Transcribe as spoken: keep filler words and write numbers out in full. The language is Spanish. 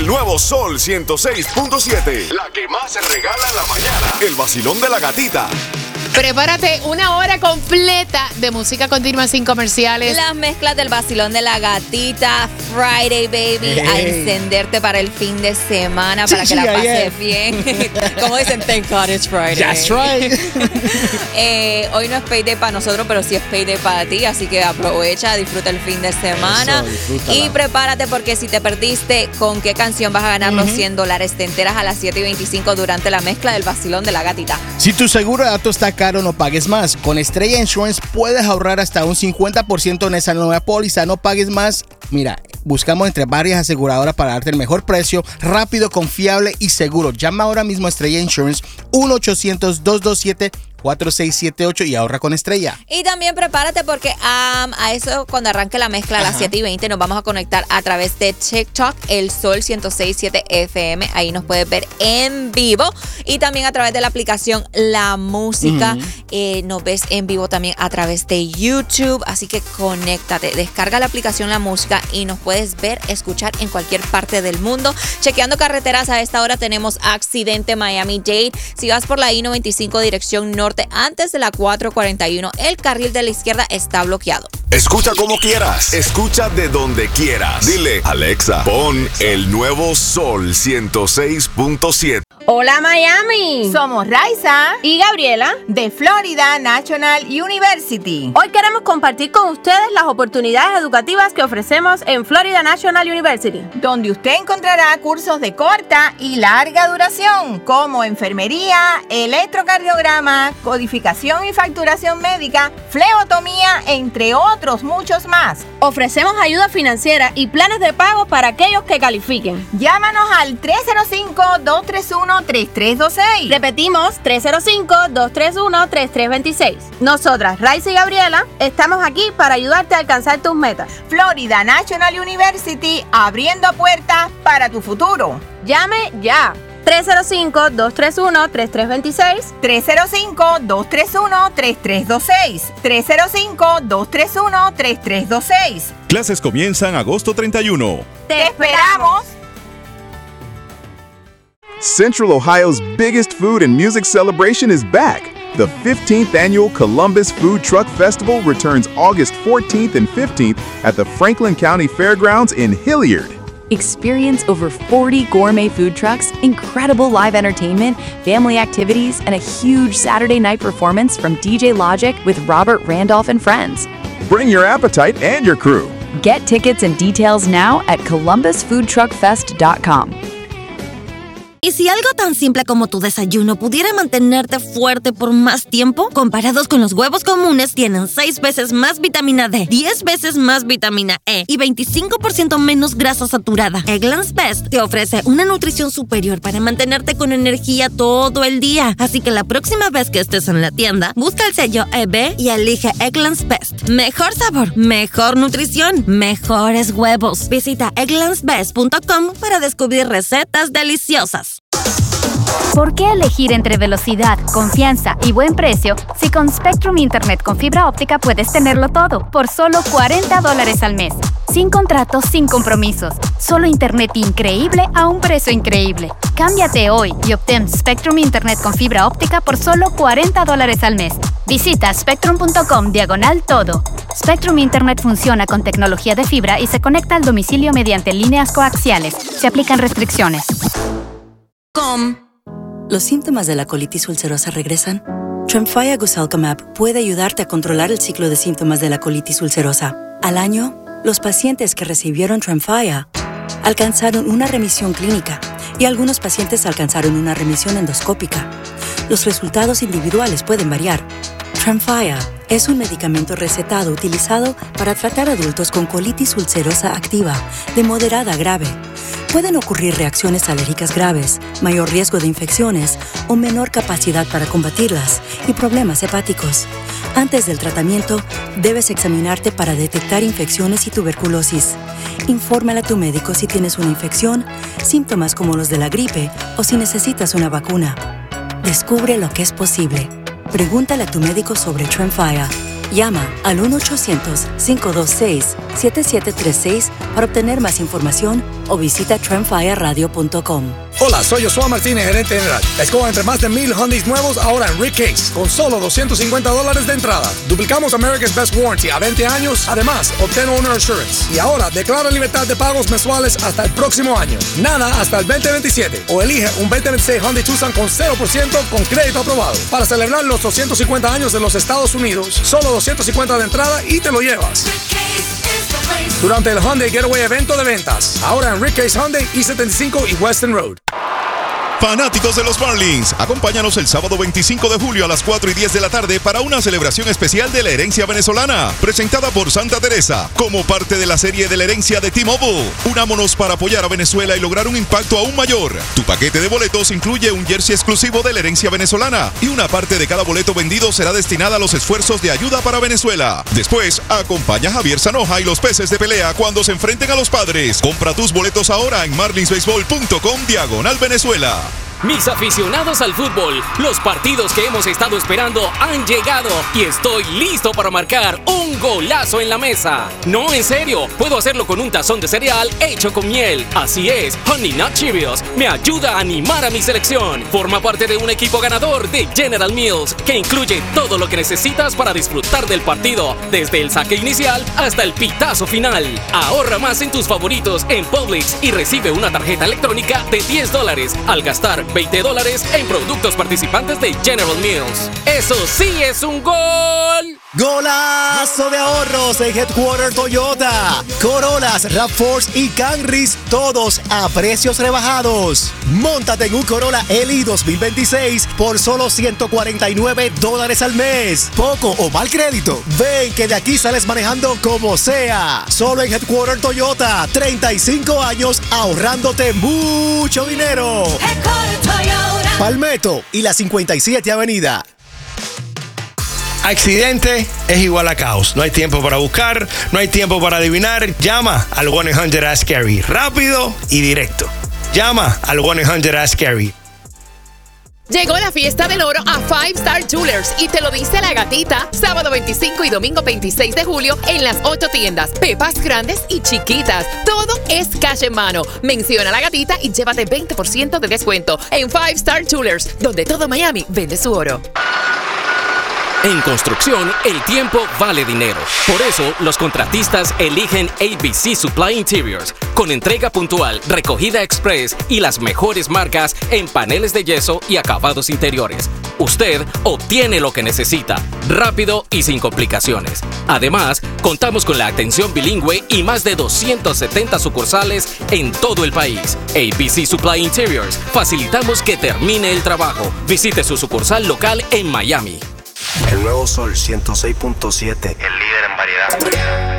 el nuevo Sol ciento seis punto siete. La que más se regala en la mañana. El vacilón de la gatita. Prepárate una hora completa de música continua sin comerciales. Las mezclas del vacilón de la gatita, Friday, baby, hey. A encenderte para el fin de semana, para sí, que sí, la pases bien. Como dicen, thank God it's Friday. That's right. eh, hoy no es payday para nosotros, pero sí es payday para ti, así que aprovecha, disfruta el fin de semana. Eso, y prepárate porque si te perdiste con qué canción vas a ganar uh-huh. los cien dólares, te enteras a las siete y veinticinco durante la mezcla del vacilón de la gatita. Si tu seguro de auto está caro, no pagues más. Con Estrella Insurance puedes ahorrar hasta un cincuenta por ciento en esa nueva póliza. No pagues más. Mira, buscamos entre varias aseguradoras para darte el mejor precio, rápido, confiable y seguro. Llama ahora mismo a Estrella Insurance uno ochocientos, dos dos siete, cuatro seis siete ocho y ahorra con Estrella. Y también prepárate porque um, a eso cuando arranque la mezcla a las Ajá. siete y veinte nos vamos a conectar a través de TikTok, el Sol ciento seis punto siete F M. Ahí nos puedes ver en vivo y también a través de la aplicación La Música. Uh-huh. Eh, nos ves en vivo también a través de YouTube. Así que conéctate, descarga la aplicación La Música y nos puedes ver, escuchar en cualquier parte del mundo. Chequeando carreteras, a esta hora tenemos accidente Miami-Dade. Si vas por la I noventa y cinco dirección norte, antes de la cuatro cuarenta y uno, el carril de la izquierda está bloqueado. Escucha como quieras, escucha de donde quieras. Dile, Alexa, pon el nuevo Sol ciento seis punto siete. Hola Miami, somos Raiza y Gabriela de Florida National University. Hoy queremos compartir con ustedes las oportunidades educativas que ofrecemos en Florida National University, donde usted encontrará cursos de corta y larga duración como enfermería, electrocardiograma, codificación y facturación médica, flebotomía, entre otros muchos más. Ofrecemos ayuda financiera y planes de pago para aquellos que califiquen. Llámanos al tres cero cinco, dos tres uno, tres tres dos seis. Repetimos, tres cero cinco, dos tres uno, tres tres dos seis. Nosotras, Raiza y Gabriela, estamos aquí para ayudarte a alcanzar tus metas. Florida National University, abriendo puertas para tu futuro. Llame ya. tres cero cinco, dos tres uno, tres tres dos seis. tres cero cinco, dos tres uno, tres tres dos seis. tres cero cinco, dos tres uno, tres tres dos seis. Clases comienzan agosto treinta y uno. ¡Te esperamos! Central Ohio's biggest food and music celebration is back. The fifteenth annual Columbus Food Truck Festival returns August fourteenth and fifteenth at the Franklin County Fairgrounds in Hilliard. Experience over forty gourmet food trucks, incredible live entertainment, family activities, and a huge Saturday night performance from D J Logic with Robert Randolph and friends. Bring your appetite and your crew. Get tickets and details now at columbus food truck fest dot com. ¿Y si algo tan simple como tu desayuno pudiera mantenerte fuerte por más tiempo? Comparados con los huevos comunes, tienen seis veces más vitamina D, diez veces más vitamina E y veinticinco por ciento menos grasa saturada. Eggland's Best te ofrece una nutrición superior para mantenerte con energía todo el día. Así que la próxima vez que estés en la tienda, busca el sello E B y elige Eggland's Best. Mejor sabor, mejor nutrición, mejores huevos. Visita egglands best punto com para descubrir recetas deliciosas. ¿Por qué elegir entre velocidad, confianza y buen precio si con Spectrum Internet con fibra óptica puedes tenerlo todo por solo cuarenta dólares al mes? Sin contratos, sin compromisos. Solo internet increíble a un precio increíble. Cámbiate hoy y obtén Spectrum Internet con fibra óptica por solo cuarenta dólares al mes. Visita spectrum punto com diagonal todo. Spectrum Internet funciona con tecnología de fibra y se conecta al domicilio mediante líneas coaxiales. Se aplican restricciones. Com. ¿Los síntomas de la colitis ulcerosa regresan? Tremfya Guselkumab puede ayudarte a controlar el ciclo de síntomas de la colitis ulcerosa. Al año, los pacientes que recibieron Tremfya alcanzaron una remisión clínica y algunos pacientes alcanzaron una remisión endoscópica. Los resultados individuales pueden variar. Tremfya es un medicamento recetado utilizado para tratar adultos con colitis ulcerosa activa, de moderada a grave. Pueden ocurrir reacciones alérgicas graves, mayor riesgo de infecciones o menor capacidad para combatirlas y problemas hepáticos. Antes del tratamiento, debes examinarte para detectar infecciones y tuberculosis. Infórmale a tu médico si tienes una infección, síntomas como los de la gripe o si necesitas una vacuna. Descubre lo que es posible. Pregúntale a tu médico sobre Tremfya. Llama al uno ochocientos, cinco dos seis, siete siete tres seis para obtener más información o visita trend fire radio punto com. Hola, soy Josué Martínez, gerente general. Escoja entre más de mil Hyundais nuevos ahora en Rick Case, con solo doscientos cincuenta dólares de entrada. Duplicamos America's Best Warranty a veinte años. Además, obtén Owner Assurance. Y ahora, declara libertad de pagos mensuales hasta el próximo año. Nada hasta el veinte veintisiete. O elige un veinte veintiséis Hyundai Tucson con cero por ciento con crédito aprobado. Para celebrar los doscientos cincuenta años de los Estados Unidos, solo doscientos cincuenta de entrada y te lo llevas. Durante el Hyundai Getaway evento de ventas. Ahora en Rick Case Hyundai, I setenta y cinco y Western Road. Fanáticos de los Marlins, acompáñanos el sábado veinticinco de julio a las cuatro y diez de la tarde para una celebración especial de la herencia venezolana, presentada por Santa Teresa, como parte de la serie de la herencia de T-Mobile. Unámonos para apoyar a Venezuela y lograr un impacto aún mayor. Tu paquete de boletos incluye un jersey exclusivo de la herencia venezolana y una parte de cada boleto vendido será destinada a los esfuerzos de ayuda para Venezuela. Después, acompaña a Javier Sanoja y los Peces de Pelea cuando se enfrenten a los Padres. Compra tus boletos ahora en marlins baseball punto com diagonal Venezuela. Mis aficionados al fútbol, los partidos que hemos estado esperando han llegado y estoy listo para marcar un golazo en la mesa. No, en serio, puedo hacerlo con un tazón de cereal hecho con miel. Así es, Honey Nut Cheerios me ayuda a animar a mi selección. Forma parte de un equipo ganador de General Mills que incluye todo lo que necesitas para disfrutar del partido, desde el saque inicial hasta el pitazo final. Ahorra más en tus favoritos en Publix y recibe una tarjeta electrónica de diez dólares al gastar veinte dólares en productos participantes de General Mills. ¡Eso sí es un gol! ¡Golazo de ahorros en Headquarter Toyota! Corollas, RAV cuatro y Camrys, todos a precios rebajados. Móntate en un Corolla L I dos mil veintiséis por solo ciento cuarenta y nueve dólares al mes. Poco o mal crédito. Ven que de aquí sales manejando como sea. Solo en Headquarter Toyota. treinta y cinco años ahorrándote mucho dinero. Palmetto y la cincuenta y siete Avenida. Accidente es igual a caos. No hay tiempo para buscar, no hay tiempo para adivinar. Llama al uno ochocientos Ask Gary. Rápido y directo. Llama al uno ochocientos Ask Gary. Llegó la fiesta del oro a Five Star Jewelers y te lo dice la gatita. Sábado veinticinco y domingo veintiséis de julio en las ocho tiendas. Pepas grandes y chiquitas. Todo es cash en mano. Menciona a la gatita y llévate veinte por ciento de descuento en Five Star Jewelers, donde todo Miami vende su oro. En construcción, el tiempo vale dinero. Por eso, los contratistas eligen A B C Supply Interiors, con entrega puntual, recogida express y las mejores marcas en paneles de yeso y acabados interiores. Usted obtiene lo que necesita, rápido y sin complicaciones. Además, contamos con la atención bilingüe y más de doscientas setenta sucursales en todo el país. A B C Supply Interiors, facilitamos que termine el trabajo. Visite su sucursal local en Miami. El nuevo Sol ciento seis punto siete, el líder en variedad.